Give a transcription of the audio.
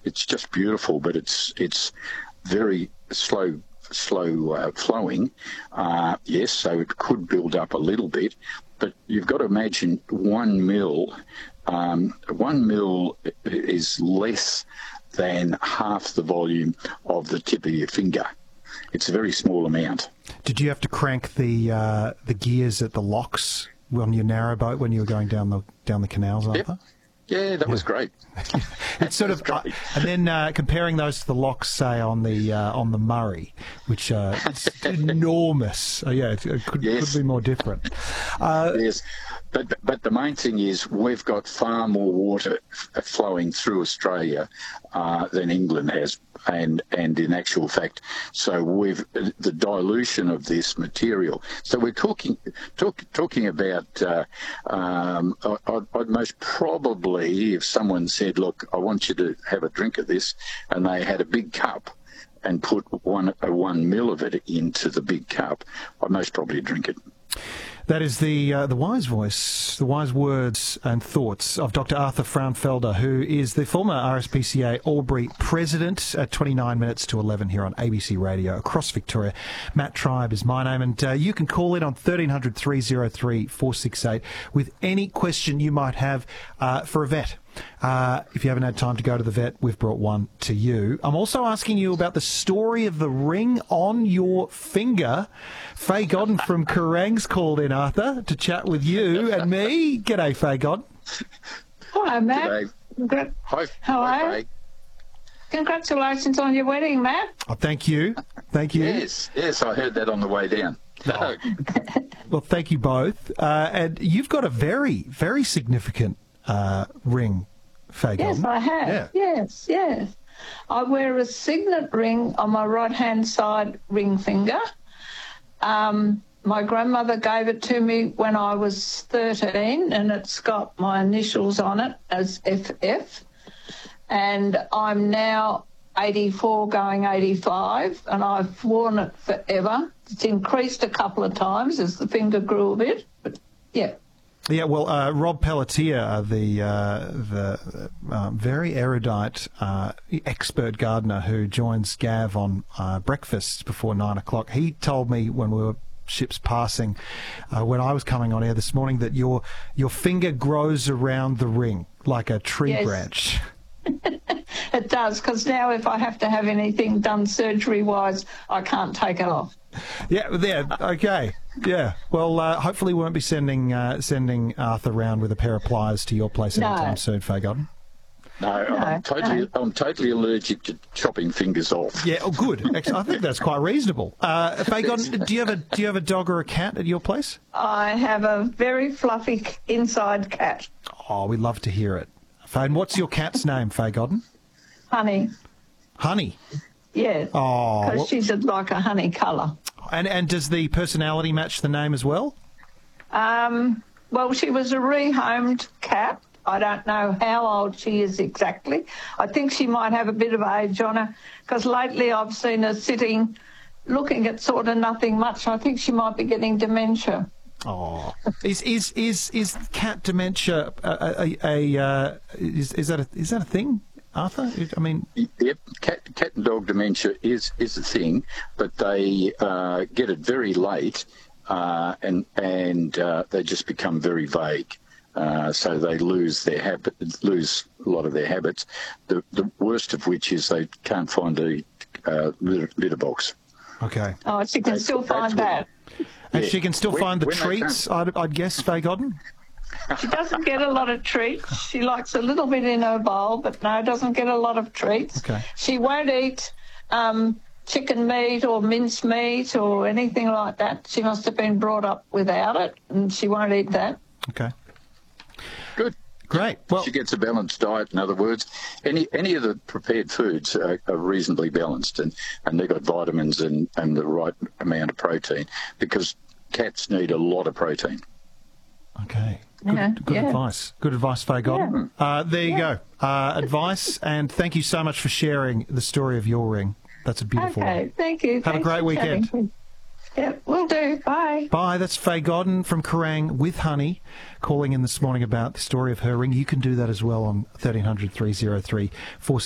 it's just beautiful, but it's very slow flowing. Yes, so it could build up a little bit, but you've got to imagine 1 mil. 1 mil is less than half the volume of the tip of your finger. It's a very small amount. Did you have to crank the gears at the locks on your narrowboat when you were going down the canals, Arthur? Yep. Yeah, that was great. It's sort of, and then comparing those to the locks, say on the Murray, which it's enormous. It could be more different. Yes, but the main thing is we've got far more water flowing through Australia than England has, and in actual fact, so the dilution of this material. So we're talking about. I'd most probably, if someone said, "Look, I want you to have a drink of this," and they had a big cup and put 1 mil of it into the big cup, I'd most probably drink it. That is the wise voice, the wise words and thoughts of Dr. Arthur Frauenfelder, who is the former RSPCA Albury president at 29 minutes to 11 here on ABC Radio across Victoria. Matt Tribe is my name, and you can call in on 1300 303 468 with any question you might have for a vet. If you haven't had time to go to the vet, we've brought one to you. I'm also asking you about the story of the ring on your finger. Faye Godden from Kerang's called in, Arthur, to chat with you and me. G'day, Faye Godden. Hello, Matt. Hi. Hello. Congratulations on your wedding, Matt. Oh, thank you. Thank you. Yes, I heard that on the way down. Oh. Well, thank you both. And you've got a very, very significant ring, Faye Godden. Yes, I have. Yeah. Yes. I wear a signet ring on my right-hand side ring finger. My grandmother gave it to me when I was 13, and it's got my initials on it as FF. And I'm now 84 going 85, and I've worn it forever. It's increased a couple of times as the finger grew a bit, but yeah. Yeah, well, Rob Pelletier, the very erudite expert gardener who joins Gav on breakfasts before 9 o'clock, he told me when we were ships passing, when I was coming on air this morning, that your finger grows around the ring like a tree branch. It does, because now if I have to have anything done surgery-wise, I can't take it off. Yeah, okay. Yeah, well, hopefully we won't be sending Arthur round with a pair of pliers to your place anytime soon, Faye Godden. No, I'm totally allergic to chopping fingers off. Yeah, oh, good. Actually, I think that's quite reasonable. Faye Godden, do you have a dog or a cat at your place? I have a very fluffy inside cat. Oh, we'd love to hear it. Faye, and what's your cat's name, Faye Godden? Honey. Honey? Yeah. Oh, because she's like a honey colour. And does the personality match the name as well? Well, she was a rehomed cat. I don't know how old she is exactly. I think she might have a bit of age on her, because lately I've seen her sitting, looking at sort of nothing much. I think she might be getting dementia. Oh, is cat dementia is that a thing, Arthur? I mean, yep, cat and dog dementia is a thing, but they get it very late, and they just become very vague. So they lose a lot of their habits. The worst of which is they can't find a litter box. Okay. Oh, she can still find that. And she can still find the treats, I'd guess, Faye Godden? She doesn't get a lot of treats. She likes a little bit in her bowl, but no, doesn't get a lot of treats. Okay. She won't eat chicken meat or mince meat or anything like that. She must have been brought up without it, and she won't eat that. Okay. Good. Great. Well, she gets a balanced diet. In other words, any of the prepared foods are reasonably balanced, and they've got vitamins and the right amount of protein, because cats need a lot of protein. Okay. Good advice. Good advice, Faye Godden. There you go. Advice, and thank you so much for sharing the story of your ring. That's a beautiful one. Okay, thank you. Have a great weekend. Yeah, will do. Bye. Bye. That's Faye Godden from Kerang with Honey, calling in this morning about the story of her ring. You can do that as well on 1300 303 468.